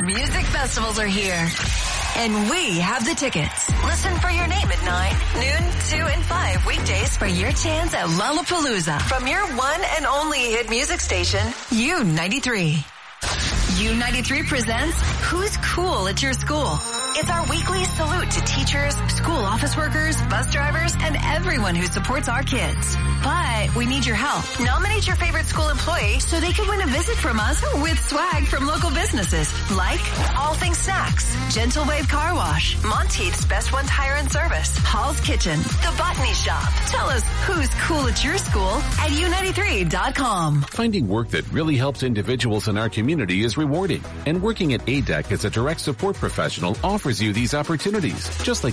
music festivals are here. And we have the tickets. Listen for your name at 9, noon, 2, and 5 weekdays for your chance at Lollapalooza from your one and only hit music station, U93. U93 presents Who's Cool at Your School? It's our weekly salute to teachers, school office workers, bus drivers, and everyone who supports our kids. But we need your help. Nominate your favorite school employee so they can win a visit from us with swag from local businesses like All Things Snacks, Gentle Wave Car Wash, Monteith's Best One Tire and Service, Hall's Kitchen, The Botany Shop. Tell us who's cool at your school at U93.com. Finding work that really helps individuals in our community is rewarding, and working at ADEC as a direct support professional offers you these opportunities, just like